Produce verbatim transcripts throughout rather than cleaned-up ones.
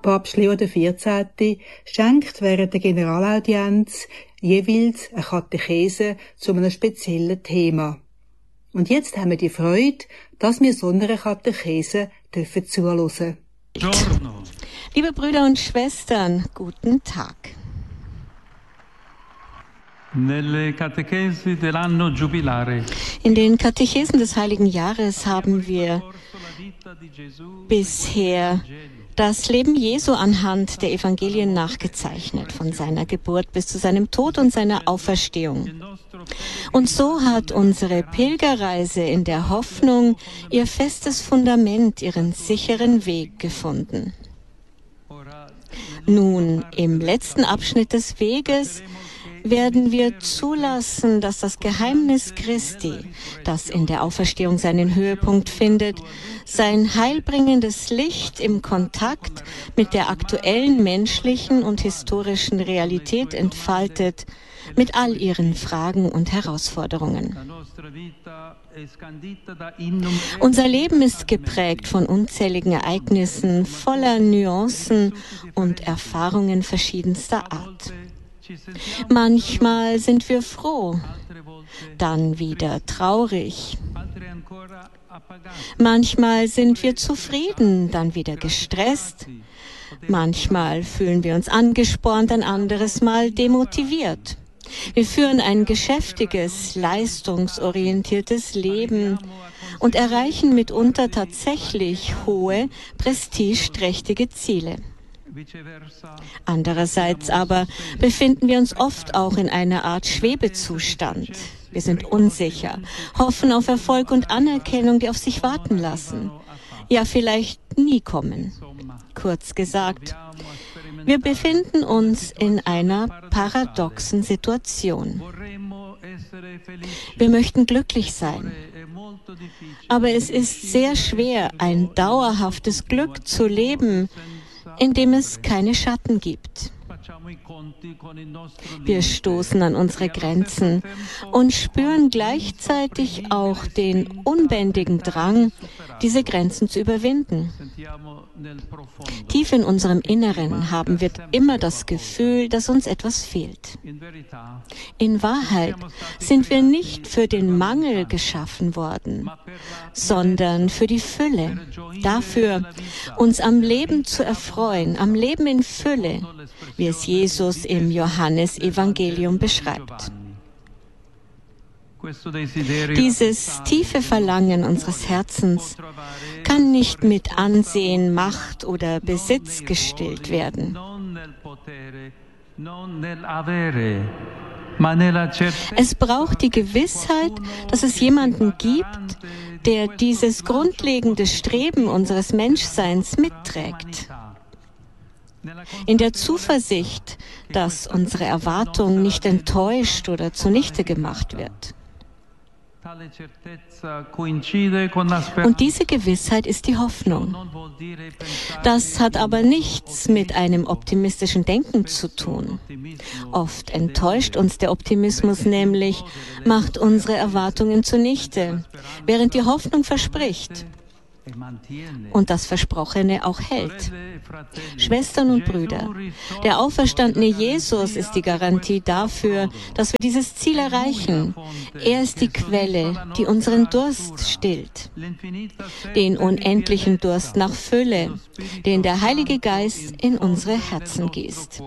Papst Leo der vierzehnte schenkt während der Generalaudienz jeweils eine Katechese zu einem speziellen Thema. Und jetzt haben wir die Freude, dass wir so einer Katechese dürfen zuhören. Liebe Brüder und Schwestern, guten Tag. In den Katechesen des Heiligen Jahres haben wir bisher das Leben Jesu anhand der Evangelien nachgezeichnet, von seiner Geburt bis zu seinem Tod und seiner Auferstehung. Und so hat unsere Pilgerreise in der Hoffnung ihr festes Fundament, ihren sicheren Weg gefunden. Nun, im letzten Abschnitt des Weges werden wir zulassen, dass das Geheimnis Christi, das in der Auferstehung seinen Höhepunkt findet, sein heilbringendes Licht im Kontakt mit der aktuellen menschlichen und historischen Realität entfaltet, mit all ihren Fragen und Herausforderungen. Unser Leben ist geprägt von unzähligen Ereignissen, voller Nuancen und Erfahrungen verschiedenster Art. Manchmal sind wir froh, dann wieder traurig. Manchmal sind wir zufrieden, dann wieder gestresst. Manchmal fühlen wir uns angespornt, ein anderes Mal demotiviert. Wir führen ein geschäftiges, leistungsorientiertes Leben und erreichen mitunter tatsächlich hohe, prestigeträchtige Ziele. Andererseits aber befinden wir uns oft auch in einer Art Schwebezustand. Wir sind unsicher, hoffen auf Erfolg und Anerkennung, die auf sich warten lassen, ja vielleicht nie kommen. Kurz gesagt, wir befinden uns in einer paradoxen Situation. Wir möchten glücklich sein, aber es ist sehr schwer, ein dauerhaftes Glück zu leben, in dem es keine Schatten gibt. Wir stoßen an unsere Grenzen und spüren gleichzeitig auch den unbändigen Drang, diese Grenzen zu überwinden. Tief in unserem Inneren haben wir immer das Gefühl, dass uns etwas fehlt. In Wahrheit sind wir nicht für den Mangel geschaffen worden, sondern für die Fülle, dafür, uns am Leben zu erfreuen, am Leben in Fülle, wie es Jesus im Johannesevangelium beschreibt. Dieses tiefe Verlangen unseres Herzens kann nicht mit Ansehen, Macht oder Besitz gestillt werden. Es braucht die Gewissheit, dass es jemanden gibt, der dieses grundlegende Streben unseres Menschseins mitträgt. In der Zuversicht, dass unsere Erwartung nicht enttäuscht oder zunichte gemacht wird. Und diese Gewissheit ist die Hoffnung. Das hat aber nichts mit einem optimistischen Denken zu tun. Oft enttäuscht uns der Optimismus nämlich, macht unsere Erwartungen zunichte, während die Hoffnung verspricht und das Versprochene auch hält. Schwestern und Brüder, der auferstandene Jesus ist die Garantie dafür, dass wir dieses Ziel erreichen. Er ist die Quelle, die unseren Durst stillt, den unendlichen Durst nach Fülle, den der Heilige Geist in unsere Herzen gießt.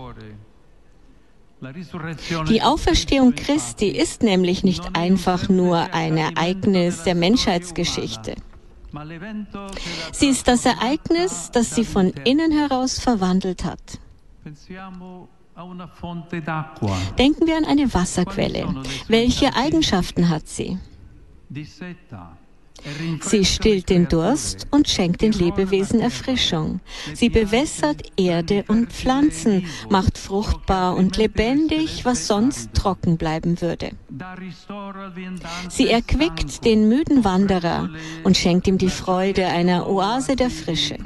Die Auferstehung Christi ist nämlich nicht einfach nur ein Ereignis der Menschheitsgeschichte. Sie ist das Ereignis, das sie von innen heraus verwandelt hat. Denken wir an eine Wasserquelle. Welche Eigenschaften hat sie? Sie stillt den Durst und schenkt den Lebewesen Erfrischung. Sie bewässert Erde und Pflanzen, macht fruchtbar und lebendig, was sonst trocken bleiben würde. Sie erquickt den müden Wanderer und schenkt ihm die Freude einer Oase der Frische.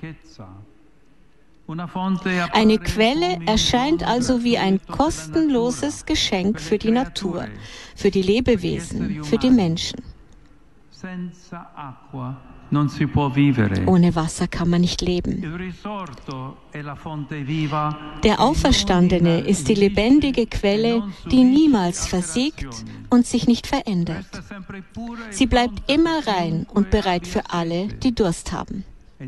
Eine Quelle erscheint also wie ein kostenloses Geschenk für die Natur, für die Lebewesen, für die Menschen. Ohne Wasser kann man nicht leben. Der Auferstandene ist die lebendige Quelle, die niemals versiegt und sich nicht verändert. Sie bleibt immer rein und bereit für alle, die Durst haben.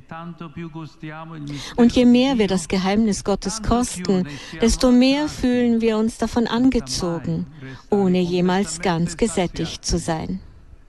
Und je mehr wir das Geheimnis Gottes kosten, desto mehr fühlen wir uns davon angezogen, ohne jemals ganz gesättigt zu sein.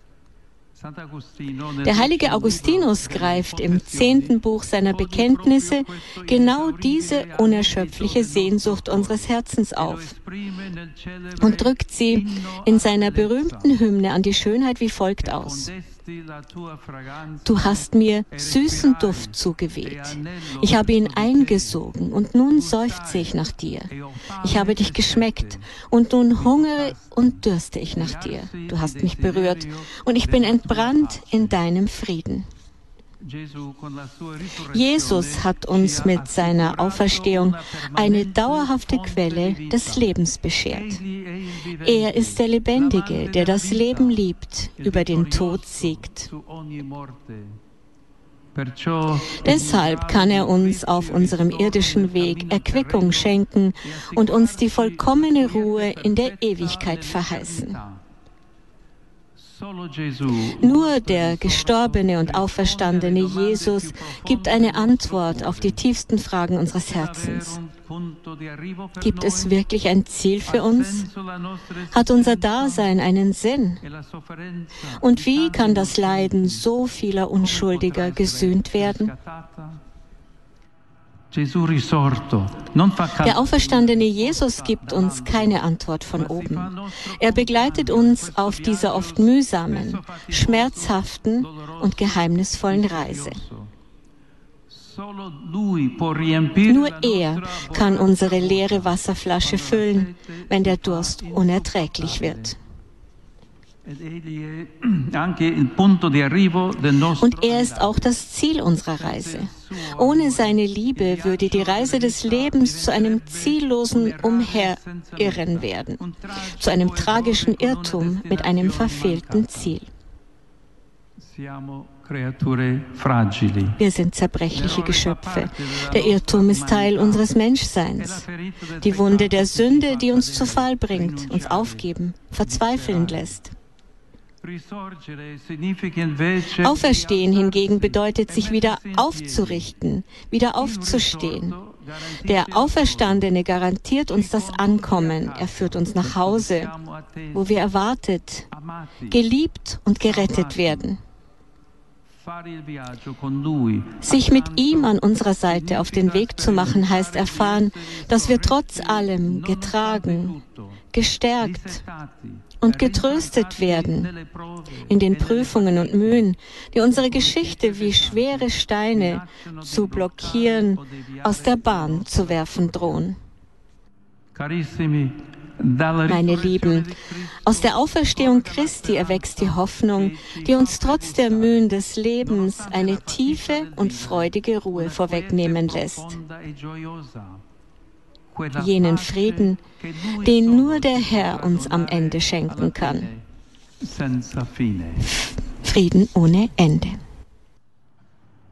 Der heilige Augustinus greift im zehnten Buch seiner Bekenntnisse genau diese unerschöpfliche Sehnsucht unseres Herzens auf und drückt sie in seiner berühmten Hymne an die Schönheit wie folgt aus. Du hast mir süßen Duft zugeweht. Ich habe ihn eingesogen und nun seufze ich nach dir. Ich habe dich geschmeckt und nun hungere und dürste ich nach dir. Du hast mich berührt und ich bin entbrannt in deinem Frieden. Jesus hat uns mit seiner Auferstehung eine dauerhafte Quelle des Lebens beschert. Er ist der Lebendige, der das Leben liebt, über den Tod siegt. Deshalb kann er uns auf unserem irdischen Weg Erquickung schenken und uns die vollkommene Ruhe in der Ewigkeit verheißen. Nur der gestorbene und auferstandene Jesus gibt eine Antwort auf die tiefsten Fragen unseres Herzens. Gibt es wirklich ein Ziel für uns? Hat unser Dasein einen Sinn? Und wie kann das Leiden so vieler Unschuldiger gesühnt werden? Der auferstandene Jesus gibt uns keine Antwort von oben. Er begleitet uns auf dieser oft mühsamen, schmerzhaften und geheimnisvollen Reise. Nur er kann unsere leere Wasserflasche füllen, wenn der Durst unerträglich wird. Und er ist auch das Ziel unserer Reise. Ohne seine Liebe würde die Reise des Lebens zu einem ziellosen Umherirren werden, zu einem tragischen Irrtum mit einem verfehlten Ziel. Wir sind zerbrechliche Geschöpfe. Der Irrtum ist Teil unseres Menschseins. Die Wunde der Sünde, die uns zu Fall bringt, uns aufgeben, verzweifeln lässt. Auferstehen hingegen bedeutet, sich wieder aufzurichten, wieder aufzustehen. Der Auferstandene garantiert uns das Ankommen. Er führt uns nach Hause, wo wir erwartet, geliebt und gerettet werden. Sich mit ihm an unserer Seite auf den Weg zu machen, heißt erfahren, dass wir trotz allem getragen, gestärkt und getröstet werden in den Prüfungen und Mühen, die unsere Geschichte wie schwere Steine zu blockieren, aus der Bahn zu werfen drohen. Meine Lieben, aus der Auferstehung Christi erwächst die Hoffnung, die uns trotz der Mühen des Lebens eine tiefe und freudige Ruhe vorwegnehmen lässt. Jenen Frieden, den nur der Herr uns am Ende schenken kann. Frieden ohne Ende.